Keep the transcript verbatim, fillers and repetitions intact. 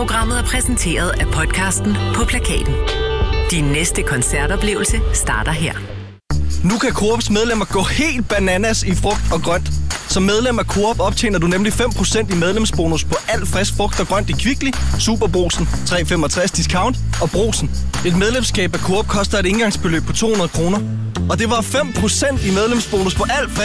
Programmet er præsenteret af podcasten På Plakaten. Din næste koncertoplevelse starter her. Nu kan Coops medlemmer gå helt bananas i frugt og grønt. Som medlem af Coop optjener du nemlig fem procent i medlemsbonus på alt frisk frugt og grønt i Kvickly, Superbrugsen, tre komma femogtres discount og Brugsen. Et medlemskab af Coop koster et engangsbeløb på to hundrede kroner. Og det var fem procent i medlemsbonus på alt frisk